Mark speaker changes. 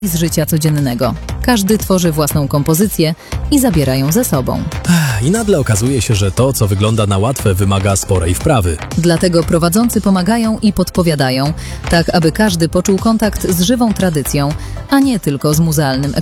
Speaker 1: z życia codziennego. Każdy tworzy własną kompozycję i zabiera ją ze sobą.
Speaker 2: I nagle okazuje się, że to, co wygląda na łatwe, wymaga sporej wprawy.
Speaker 1: Dlatego prowadzący pomagają i podpowiadają, tak aby każdy poczuł kontakt z żywą tradycją, a nie tylko z muzealnym